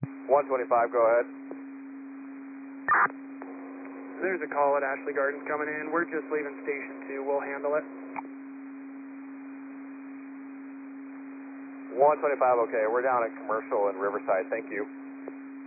125, go ahead. There's a call at Ashley Gardens coming in. We're just leaving Station 2. We'll handle it. 125, okay. We're down at Commercial in Riverside. Thank you.